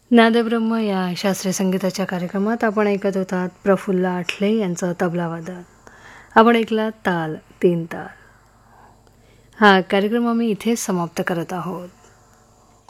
नादब्रह्म या शास्त्रीय संगीताच्या कार्यक्रमात आपण ऐकत होतात प्रफुल्ल आठले यांचं तबलावादन. आपण ऐकला ताल 3 ताल. हा कार्यक्रम आम्ही इथेच समाप्त करत आहोत.